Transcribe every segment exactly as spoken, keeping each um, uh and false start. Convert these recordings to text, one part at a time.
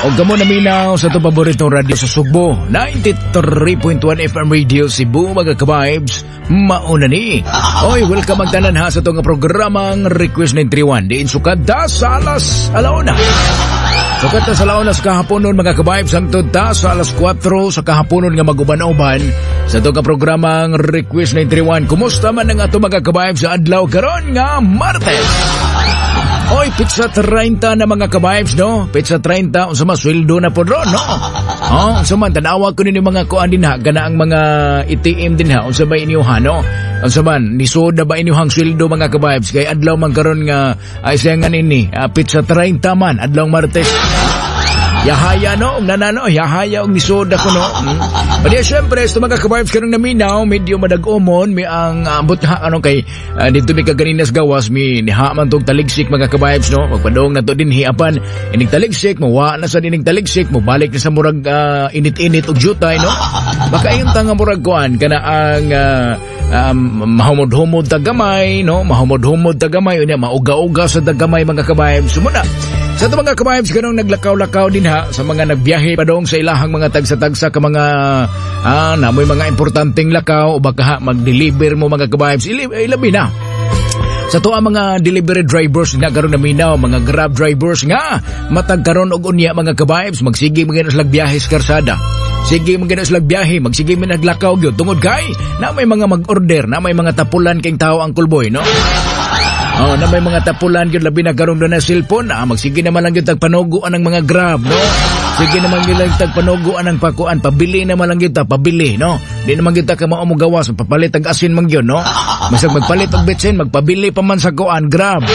O gamo na minaw sa itong paboritong radio sa Sugbo, ninety-three point one F M Radio Cebu, mga ka-vibes, mauna ni. Oy, welcome magtanan ha sa itong programang Request nine three one. Diin sukat da sa alas alauna. Sukat na sa alauna sa kahaponon, mga ka-vibes, hangtod ta sa alas kwatro sa kahaponon nga maguban-uban sa itong programang Request nine three one. Kumusta man ang ato mga ka-vibes sa adlaw karon nga Martes? Oy, pizza thirty na mga ka-vibes, no? Pizza thirty, unsa man sweldo na po ron, no? Oh, unsa man tanawa ko ni mga kuan din ha, kana ang mga I T M din ha, unsa ba inyuha, no? Unsa man nisod na ba inyuhang sweldo mga ka-vibes kay adlaw man karon nga ay sayangan ini, uh, pizza thirty man adlaw Martes. Yahaya no, nanano, yahaya og nisod ako no. Hmm. Pwede syempre sa mga ka-vibes karong naminaw, medyo madagomon mi ang uh, butha ano kay uh, dito mi kaganinas gawas mi niha man tong taligsik mga ka-vibes no. Magpadong nato din hiapan ining taligsik, mawa na sa dining taligsik, mo balik na sa murag uh, init-init og jutay no. Baka yung tanga murag kuan kana ang uh, um, mahumod-humod tagamay no, mahumod-humod tagamay unya mauga-uga sa tagamay mga ka-vibes. Sumuna sa ito mga ka-vibes, ganong naglakaw-lakaw din ha sa mga nagbiyahe pa doon sa ilahang mga tagsa-tagsa ka mga ah, na may mga importanteng lakaw o baka ha mag-deliver mo mga ka-vibes, ilabi na. Sa to ang mga delivery drivers nga karon naminaw, mga grab drivers nga matag karon og unya mga ka-vibes, magsige mga slag biyahe sa karsada. Sige mga slag biyahe, magsige man naglakaw gyud tungod kay na may mga mag-order, na may mga tapulan kay tao ang kulboy, no? Oh, na may mga tapulan yun, labi na karong doon na cellphone, ah, magsige naman lang yung tagpanuguan ng mga grab, no? Sige naman yung tagpanuguan ng pakuan, pabili naman lang yun, pabili, no? Di naman yun ka maumogawas, papalit ang asin man yun, no? Masag magpalit ang bitsin, magpabili pa man sa kuan, grab.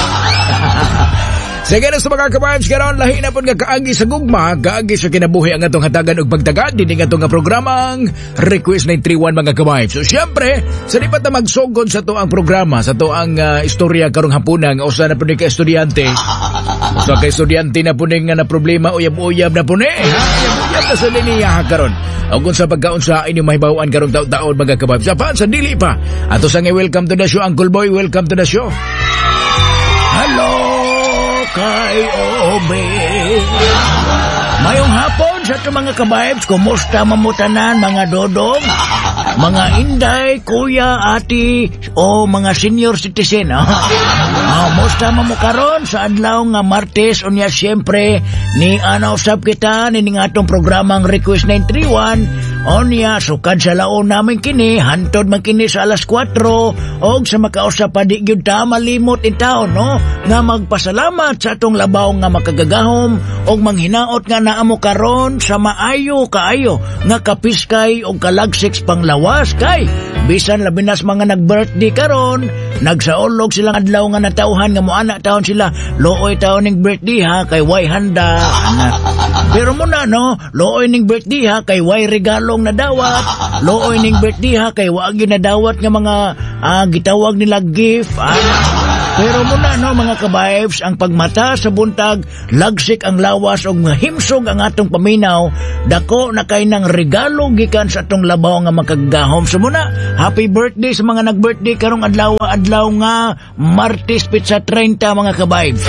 Sige na sa mga ka-vibes karon, lahi na po nga kaagi sa gugma, kaagi sa kinabuhi ang atong hatagan og pagtagad din ang atong programang Request nine three one mga ka-vibes. So syempre, sa di pa ta magsugod sa to ang programa, sa to ang uh, istorya karong hapunan, usa na po ni ka estudyante. Usa ka estudyante na po nga na problema, uyab-uyab na po ni, ha? Uyab-uyab na sa liniya ha karon. O kung sa pagkaon sa inyong mahibawaan karong taon-taon mga ka-vibes. Sa pan, sa dili pa. Ato sa nga welcome to the show, Uncle Boy, welcome to the show. Hello! Kay Obe. Mayong hapon sa ito mga ka-vibes, kumusta mamutanan mga dodong, mga inday, kuya, ati, o mga senior citizen. Ah, ah musta mamukaron sa adlaw nga Martes, unya siyempre, ni anausap kita, ni nga atong programang Request nine three one, unya, sukad sa laon namin kini, hantod man kini sa alas kwatro, og sa makausap pa di gyud ta malimot in taon, no? Nga magpasalamat sa atong labaw nga makagagahom, og manghinaot nga naamo karon sa maayo kaayo, nga kapiskay og kalagsik panglawas kay, bisan labinas mga nag-birthday karon, nagsaulog silang adlaw nga natauhan nga moana taon sila, looy taon ning birthday ha, kay way handa. Pero muna no, looy ning birthday ha, kay way regalong nadawat, looy ning birthday ha, kay wag yun nadawat nga mga uh, gitawag nila gift. Ah. Pero muna no mga ka-vibes, ang pagmata sa buntag, lagsik ang lawas og himsog ang atong paminaw, dako na kay nang regalo gikan sa atong labaw nga makagahom. So muna, happy birthday sa mga nag-birthday karong adlaw adlaw nga Martes pizza thirty mga ka-vibes.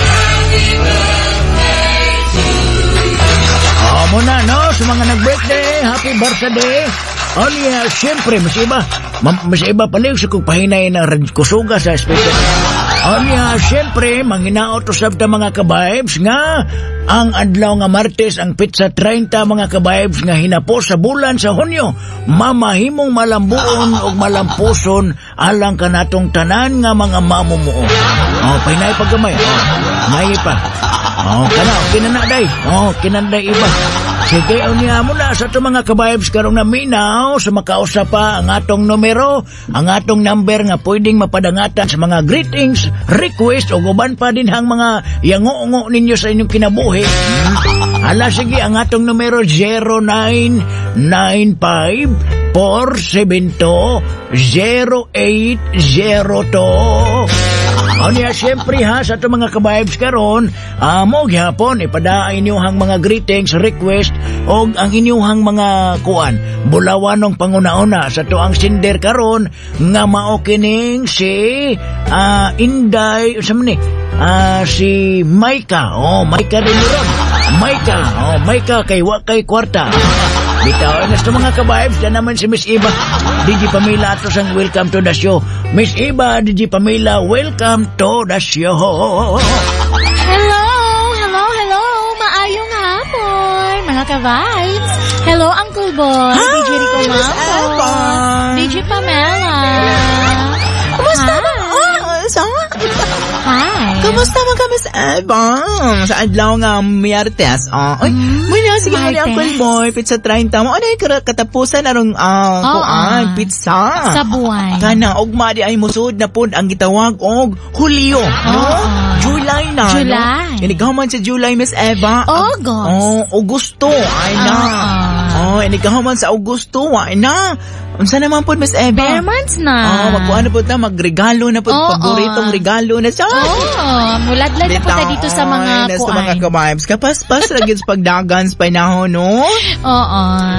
Oh, muna no sa mga nag-birthday, happy birthday. Oh yeah, siyempre mas iba, mas iba paliw sa kung pahinay na kusuga sa special. Anya, siyempre, manghinaot usab ta mga ka-vibes nga ang adlaw nga Martes, ang pizza thirty mga ka-vibes nga hinapos sa bulan sa Hunyo, mamahimong malambuon o malampuson alang kanatong tanan nga mga mamumuo. Oh, pahinay pagkamay. Oh, may pa. Oh, kana, kinanaday. Oh, kinanaday iba. Sige, unya mo na sa ito mga ka-vibes karong naminaw sa makausap pa ang atong numero, ang atong number nga pwedeng mapadangatan sa mga greetings, request o guban pa din hang mga yango-ngo ninyo sa inyong kinabuhi. Hala, sige, ang atong numero zero nine nine five four seven two zero eight zero two. O niya, siyempre ha, sa ito mga ka-vibes karon, uh, mo gyapon, ipada inyuhang mga greetings, request, o ang inyuhang mga kuan, bulawanong panguna-una sa ito ang sinder karon, nga maokining si uh, Inday, sa ni, uh, si Maika, oh, Maika din ron, Maika, oh, Maika kay Wakay Kwarta. Bitaw, na sa mga ka-vibes, na naman si Miss Iba. D J Pamela ato sang welcome to the show. Miss Iba, D J Pamela, welcome to the show. Hello, hello, hello. Maayong hapon, mga ka-vibes. Hello, Uncle Boy. Hi, D J Rico Mambo. D J Pamela. Kumusta ba? Oh, sa? Hi. Kumusta mo ka, Miss Eva? Sa adlaw nga Miyertes. Oh, ay, Mm, muna, sige mo ni Martes. Uncle Boy, pizza thirty mo. Ano yung kara- katapusan na rong uh, Oo. kuan, pizza? Sa buwan. Kana, ugma di ay musud na po ang gitawag og Hulyo, no? Oo. July na, July. no? Inigaman sa July, Miss Eva. August. Oh, Augusto, ay na. Oo. Oh, inigaman sa Augusto, ay na. Unsa naman po, Miss Eva? Bare months na. Oh, magkuha na po ta, magregalo na po, Oo. paboritong regalo na siya. Oh, muladlad na po ta dito sa mga Ay, sa kuan. mga ka-vibes. Kapaspas, lagyan sa pagdagan sa panahon, no? Oo.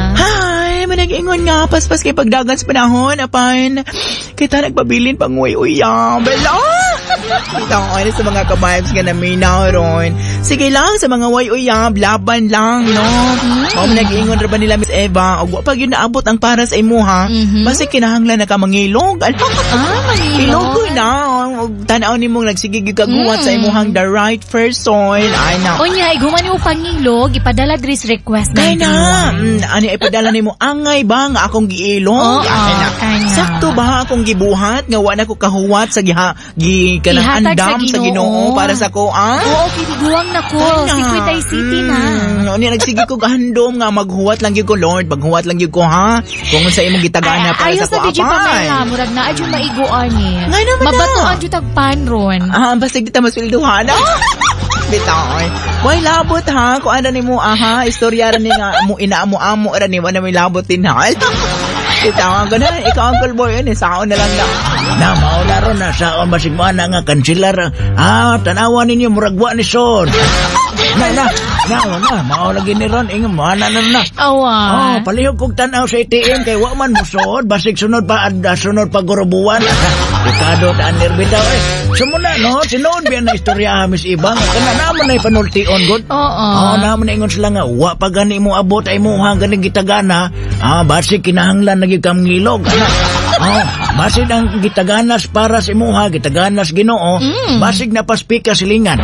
Hi, manag-ingon nga, paspas kay pagdagan sa panahon, apan, kita nagpabilin pang uy-uya, bala! Ito ako sa mga ka-vibes nga namin na ron. Sige lang, sa mga uy-uya, laban lang, no? Mm. O, manag-ingon rin ba nila, Miss Eva? O, pag yun naabot ang para sa imuha, Mhm. basta kinahanglan na ka mangilog. Ano? Ah, manilog. Ilog ko na. Og tanaw ni mong nagsigig kaguhat Mm. sa imuhang the right person. Ay na. Unya, iguman mo pangilog, ipadala dris request Kaya na. ninety-one. Mm, ano ipadala nimo angay ba nga akong giilog? Oo, Ay na. kanya. Sakto ba akong gibuhat nga wala ko kahuwat sa giha gi kanang Ihatag sa andam sa Ginoo. Ginoo para sa ko ah? Oo, kiniguang na ko. Sikwitay City na. Mm, ano nagsige ko gahandom nga maghuwat lang gyud ko Lord, maghuwat lang gyud ko ha. Kung sa imong gitagana para Ayos sa ko na, D J Pamela, murag na adyo maiguan eh. Nga naman na. Mabatuan dyo tagpan ron. Ah, basta kita masilduhan. Bitaw. Why labot ha? Kung ano ni mo aha, istorya rin ni nga mo inaamo-amo rin ni mo na may labot din ha. Bitaw, ganun. Ikaw, Uncle Boy, yun eh. Saon na lang na. Na, mauna ron na sa masigmana nga kansilar. Ah, tanawan ninyo, muragwa ni Son. Na, na, na, na, mauna gini ron. Inga, mana na na. Oh, Awa. palihog kong tanaw sa A T M kay wa man musod, basig sunod pa adda sunod pa gurubuan. Ricardo ta nirbitaw eh. Sumuna no, sinod biyan na istorya Miss Ibang. Kana naman ay panultion gud. Oo. Oh, naman ingon sila nga wa pa gani mo abot ay mo hang gani gitagana. Ah, basig kinahanglan na gyud kam ngilog. Ana. Oh, basig ang gitaganas para sa imuha, gitaganas Ginoo. Mm. Basig na paspika silingan.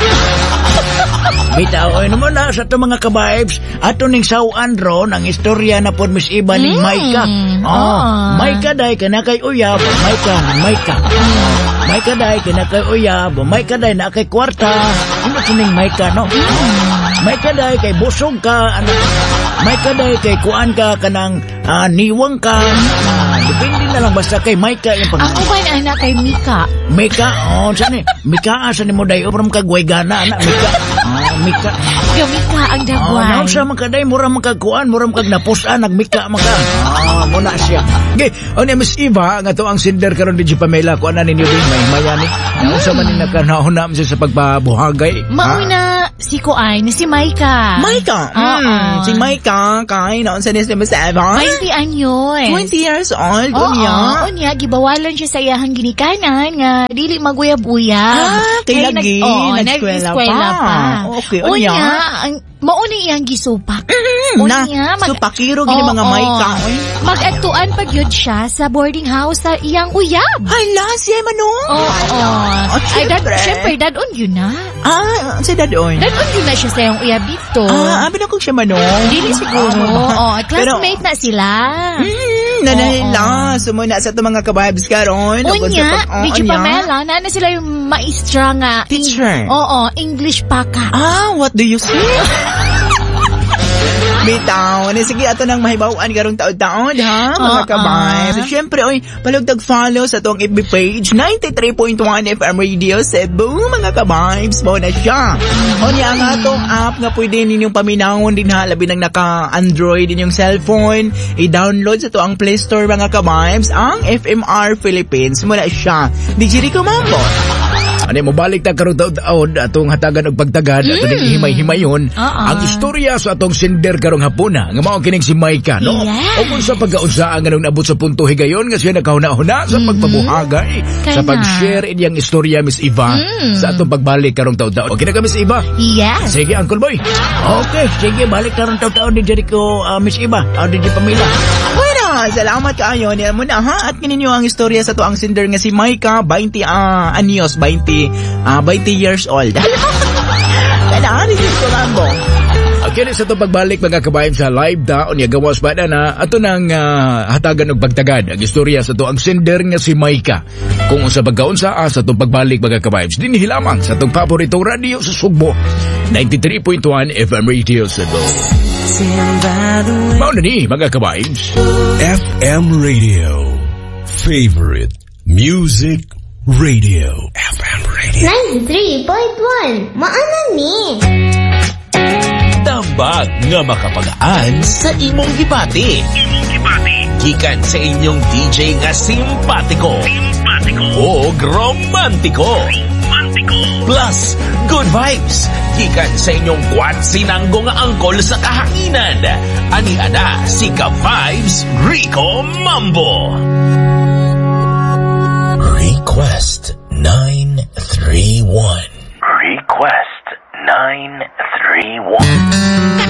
Bitaw, ay naman na sa ito mga ka-vibes, ato ning sawan ron ang istorya na po Miss Iba ni Mm. Maika. Oh, Oo. Maika day ka na kay uyab, Maika, Maika. Maika day ka na kay uyab, Maika day na kay kwarta. Ano sining Maika, no? Maika day kay busog ka, ano? Maika day kay kuan ka, kanang ah, niwang ka. Ah, depende na lang basta kay Maika yung pag... Ang uban anak kay Mika. Mika, oh, saan eh? Mika, saan mo day? Obram ka guwaygana, anak, Mika. Oh, Mika. Yo, Mika ang Oh, dagway. naon sa makaday, mura magkakuan, mura magkag napusan, nagmika maka. Ah, muna siya. Okay, o ni Miss Eva, nga to ang sinder karon di Pamela, kuan na ninyo din, may mayani. Naon sa man ni nakanahon siya sa pagpabuhagay. Mauna si Kuay na si Maika. Maika. Oo. Mm, si Maika, kay noon sa Nisma sa Eva. twenty anyoy. twenty years old, Oo, unya. unya, gibawalan siya sa iyahang ginikanan nga dili maguyab-uyab. Ah, kay Kay lagi, nag- oo, nag-eskwela nag-eskwela pa. pa. Okay, unya. Unya, ang mauna iyang gisupak. Mm, na, Unya, mag- so pakiro gini mga Oo. Maika. Uy. Mag-atuan pa gyud siya sa boarding house sa iyang uyab. Hala, siya manong. Oo. Oh, Ay, dad, syempre. syempre, dadon yun na. Ah, si Dadoy. Dadon yun na siya sa iyang uyab dito. Ah, abi na kong siya manong. Dili siguro. Oo, classmate na sila. Hmm, nanahila. Sumuna sa ito mga kabibes karon. Unya, di Pamela, na na sila yung maestra nga. Teacher. Oo, English pa ka. Ah, what do you say? Bitaw, ni sige ato nang mahibawan karong taon-taon ha, mga Oo. kabay. So, syempre, oy, palugtag follow sa tong F B page, ninety-three point one F M Radio Cebu, mga kabibes, mo na siya. O niya ang atong app nga pwede ninyong paminahon din ha, labi ng naka-Android din yung cellphone, i-download sa to ang Play Store, mga kabibes, ang F M R Philippines, mo na siya. D J Rico Mambo. Ano mo balik ta karong taon atong hatagan og pagtagad ato ning himay-himayon Oo. ang istorya sa atong sender karong hapuna nga mao kining si Maika no. Yes. O kung sa pagkaunsa ang anong naabot sa punto higayon nga siya nakahuna-huna sa pagpabuhagay sa Kana. pag-share inyang istorya Miss Eva sa atong pagbalik karong taon-taon. Okay na ka Miss Eva? Yes. Sige Uncle Boy. Okay, sige, balik karong taon-taon ni Jericho, uh, Miss Iba, o di Pamela. Bueno, salamat kaayo niya mo na ha, at kininyo ang istorya sa to ang sender nga si Maika, twenty uh, anyos, twenty, uh, twenty years old. Kailangan rin ko lang mo. Okay sa itong pagbalik mga kabayan sa live daon niya gawas ba na na ato nang uh, hatagan og pagtagad ang istorya sa to ang sender nga si Maika. Kung sa pagkaunsa ah, sa itong pagbalik mga kabayan din hilamang sa itong paboritong radio sa Sugbo ninety-three point one F M Radio Cebu. Mao na ni mga kabayan. F M Radio. Favorite Music Radio. F M Radio. ninety-three point one Maanan ni. Tambag nga makapagaan sa imong gibati. Imong gibati. Gikan sa inyong D J nga simpatiko. Simpatiko. O romantiko. Romantiko. Plus, good vibes. Gikan sa inyong kwat sinanggo nga angkol sa kahanginan. Ani ana si Ka-Vibes Rico Mambo. Request nine three one. Request nine three one.